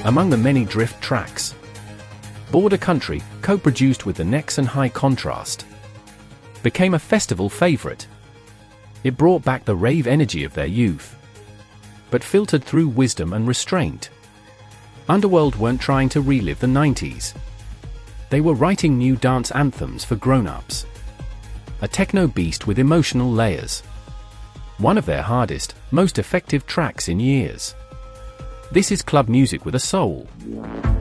Among the many drift tracks, Border Country, co-produced with the Necks and High Contrast, became a festival favorite. It brought back the rave energy of their youth, but filtered through wisdom and restraint. Underworld weren't trying to relive the 90s. They were writing new dance anthems for grown-ups. A techno beast with emotional layers. One of their hardest, most effective tracks in years. This is club music with a soul.